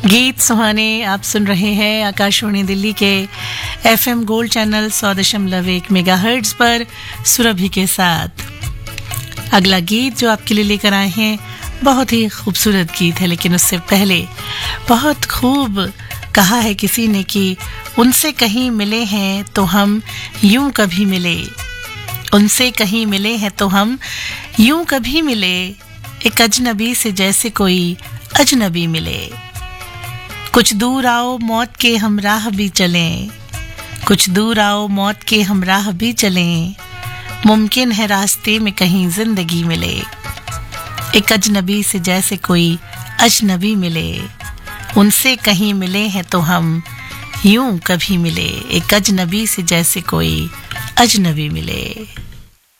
गीत सुहाने आप सुन रहे हैं आकाशवाणी दिल्ली के FM गोल्ड चैनल 100.1 मेगाहर्ट्ज पर सुरभि के साथ। अगला गीत जो आपके लिए लेकर आए हैं बहुत ही खूबसूरत गीत है, लेकिन उससे पहले बहुत खूब कहा है किसी ने कि उनसे कहीं मिले हैं तो हम यूं कभी मिले, उनसे कहीं मिले हैं तो हम यूं कभी मिले, एक अजनबी से जैसे कोई अजनबी मिले। कुछ दूर आओ मौत के हमराह भी चलें, कुछ दूर आओ मौत के हमराह भी चलें, मुमकिन है रास्ते में कहीं जिंदगी मिले, एक अजनबी से जैसे कोई अजनबी मिले, उनसे कहीं मिले हैं तो हम यूं कभी मिले, एक अजनबी से जैसे कोई अजनबी मिले।